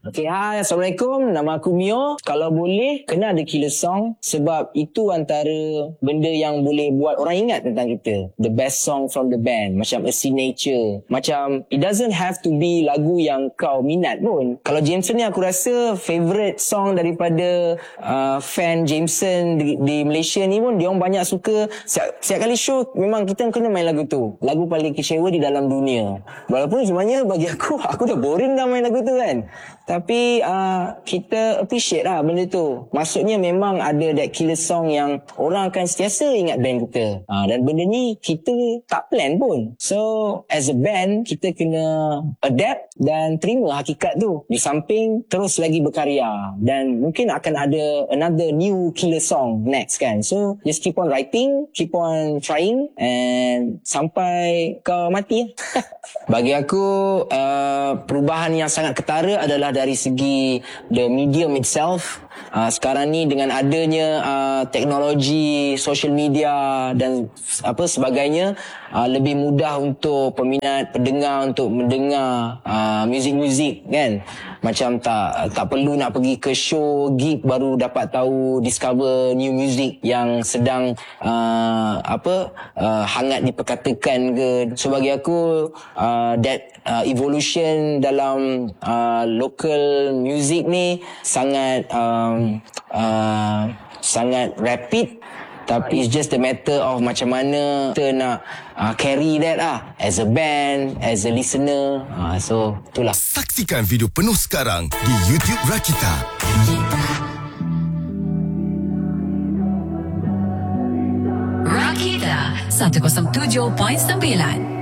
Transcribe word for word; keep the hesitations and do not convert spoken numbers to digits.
Okay, hai, Assalamualaikum. Nama aku Mio. Kalau boleh, kena ada killer song. Sebab itu antara benda yang boleh buat orang ingat tentang kita. The best song from the band. Macam A Signature. Macam, it doesn't have to be lagu yang kau minat pun. Kalau Jameson ni aku rasa favourite song daripada uh, fan Jameson di, di Malaysia ni pun, diorang banyak suka. Siap, siap kali show, memang kita kena main lagu tu. Lagu paling kecewa di dalam dunia. Walaupun sebenarnya bagi aku, aku dah boring dah main lagu tu kan. Tapi uh, kita appreciate lah benda tu. Maksudnya memang ada that killer song yang orang akan sentiasa ingat band kita. Uh, dan benda ni kita tak plan pun. So as a band, kita kena adapt dan terima hakikat tu. Di samping terus lagi berkarya. Dan mungkin akan ada another new killer song next kan. So just keep on writing, keep on trying, and sampai kau mati. Bagi aku, uh, perubahan yang sangat ketara adalah dari segi the medium itself. Uh, sekarang ni dengan adanya uh, teknologi social media dan apa sebagainya, uh, lebih mudah untuk peminat pendengar untuk mendengar uh, muzik-muzik kan. Macam tak tak perlu nak pergi ke show gig baru dapat tahu, discover new music yang sedang uh, apa uh, hangat diperkatakan ke. So bagi aku, uh, that uh, evolution dalam uh, local music ni sangat um, uh, sangat rapid. Tapi it's just a matter of macam mana kita nak uh, carry that lah. As a band, as a listener. Uh, so, itulah. Saksikan video penuh sekarang di YouTube Rakita. Rakita seratus tujuh perpuluhan sembilan.